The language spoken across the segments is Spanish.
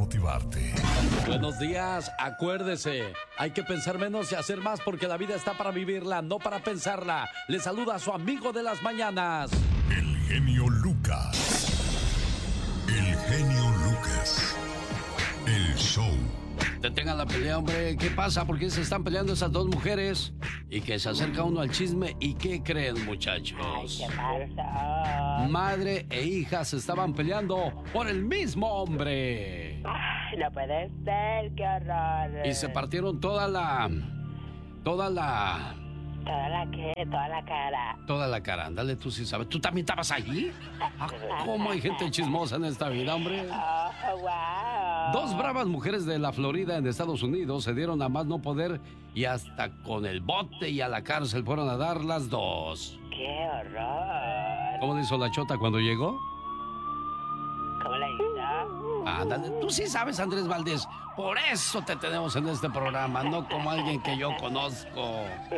motivarte. Buenos días, acuérdese, hay que pensar menos y hacer más porque la vida está para vivirla, no para pensarla. Le saluda a su amigo de las mañanas, El genio Lucas. El genio Lucas. El show. Detengan la pelea, hombre. ¿Qué pasa? ¿Por qué se están peleando esas dos mujeres? Y que se acerca uno al chisme. ¿Y qué creen, muchachos? Ay, ¿qué pasa? Madre e hija se estaban peleando por el mismo hombre. Ay, no puede ser, qué horror. Y se partieron toda la cara. Toda la cara, ándale, tú sí sabes. ¿Tú también estabas allí? Ah, ¿cómo hay gente chismosa en esta vida, hombre? Oh, wow. Dos bravas mujeres de la Florida en Estados Unidos se dieron a más no poder y hasta con el bote y a la cárcel fueron a dar las dos. Qué horror. ¿Cómo le hizo la chota cuando llegó? ¿Cómo le hizo? Ándale, tú sí sabes, Andrés Valdés. Por eso te tenemos en este programa, no como alguien que yo conozco.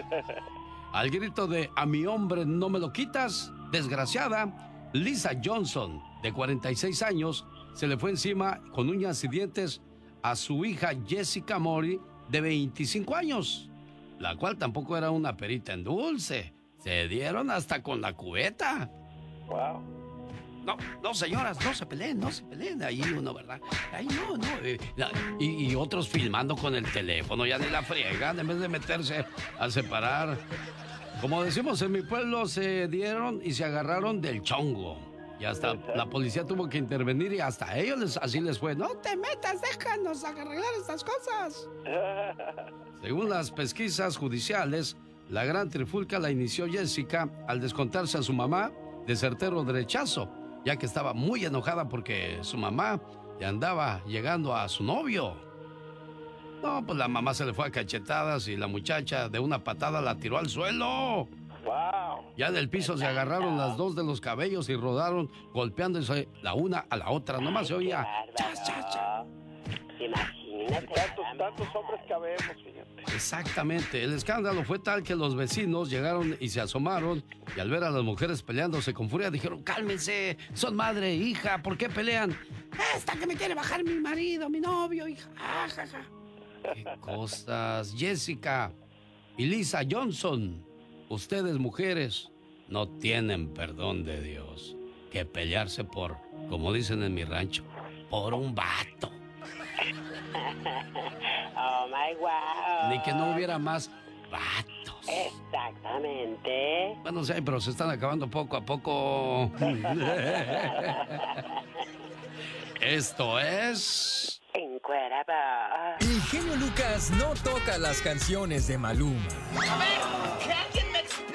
Al grito de "a mi hombre no me lo quitas", desgraciada, Lisa Johnson, de 46 años, se le fue encima con uñas y dientes a su hija Jessica Mori, de 25 años, la cual tampoco era una perita en dulce. Se dieron hasta con la cubeta. Wow. No, señoras, no se peleen. Ahí uno, ¿verdad? Ahí no. Y otros filmando con el teléfono, ya ni la friegan, en vez de meterse a separar. Como decimos en mi pueblo, se dieron y se agarraron del chongo. Y hasta la policía tuvo que intervenir y hasta a ellos así les fue. No te metas, déjanos arreglar estas cosas. Según las pesquisas judiciales, la gran trifulca la inició Jessica al descontarse a su mamá de certero derechazo, ya que estaba muy enojada porque su mamá le andaba llegando a su novio. No, pues la mamá se le fue a cachetadas y la muchacha de una patada la tiró al suelo. Wow. Ya en el piso se agarraron las dos de los cabellos y rodaron golpeándose la una a la otra. Nomás se oía chas, chas, chas. Imagínate. Tantos hombres que habemos, fíjate. Exactamente. El escándalo fue tal que los vecinos llegaron y se asomaron y al ver a las mujeres peleándose con furia dijeron: cálmense, son madre e hija, ¿por qué pelean? Esta que me quiere bajar mi marido, mi novio, hija. Qué cosas. Jessica y Lisa Johnson, ustedes mujeres no tienen perdón de Dios que pelearse por, como dicen en mi rancho, por un vato. Oh my wow. Ni que no hubiera más vatos. Exactamente. Bueno, sí, pero se están acabando poco a poco. Esto es... Encuerado. El genio Lucas no toca las canciones de Maluma. A ver,